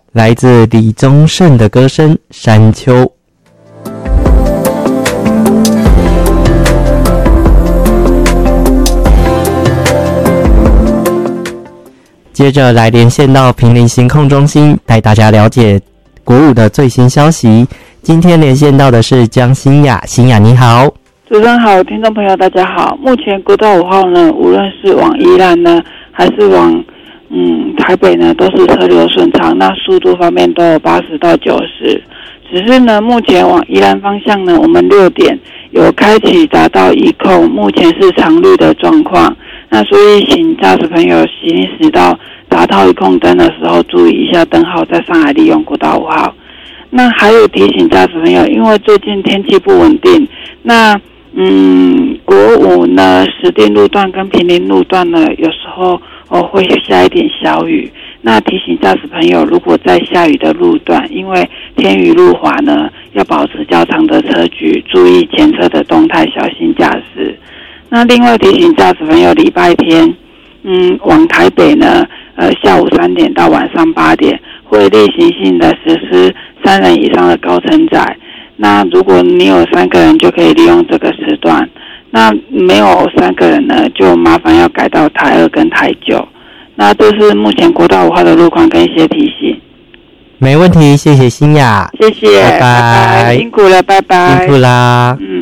来自李宗盛的歌声《山丘》。接着来连线到坪林行控中心，带大家了解国五的最新消息。今天连线到的是江欣雅，欣雅你好。 主持人好，听众朋友大家好。目前国道5号呢，无论是往宜兰呢，还是往台北呢，都是车流顺畅，那速度方面都有80到90。只是呢，目前往宜兰方向呢，我们6点有开启匝道移控，目前是常绿的状况。那所以请驾驶朋友行驶到匝道移控灯的时候，注意一下灯号，再上来利用国道5号。那还有提醒驾驶朋友，因为最近天气不稳定，那国5呢，石碇路段跟坪林路段呢，有时候会下一点小雨。那提醒驾驶朋友，如果在下雨的路段，因为天雨路滑呢，要保持较长的车距，注意前车的动态，小心驾驶。那另外提醒驾驶朋友，礼拜天，往台北呢，下午3点到晚上8点，会例行性的实施3人以上的高承载。那如果你有3个人，就可以利用这个时段。那没有3个人呢，就麻烦要改到台2跟台9。那这是目前国道5号的路况跟一些提醒。 没问题，谢谢欣雅， 谢谢， 拜拜， 辛苦了，拜拜， 辛苦啦。